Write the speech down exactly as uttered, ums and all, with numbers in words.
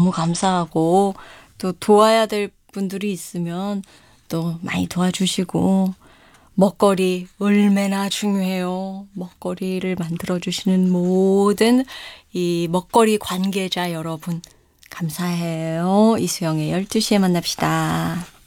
너무 감사하고 또 도와야 될 분들이 있으면 또 많이 도와주시고 먹거리 얼마나 중요해요. 먹거리를 만들어주시는 모든 이 먹거리 관계자 여러분 감사해요. 이수영의 열두 시에 만납시다.